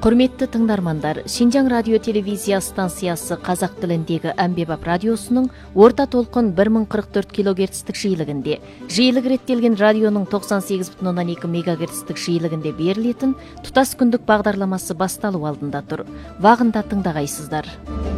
Құрметті тыңдармандар, Шинжаң радио телевизия станциясы қазақ тіліндегі әмбебап радиосының орта толқын 1044 килогерцтік жиілігінде, жиілік реттелген радионың 98,2 мегагерцтік жиілігінде берілетін тұтас күндік бағдарламасы басталу алдында тұр. Вағында тыңдағайсыздар.